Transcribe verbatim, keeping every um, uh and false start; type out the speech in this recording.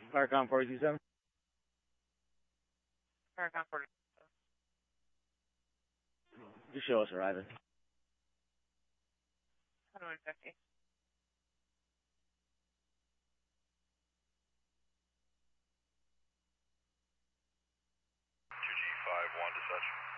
Claricon four two seven. Claricon forty. Just show us arriving. one fifty. two G five one to such.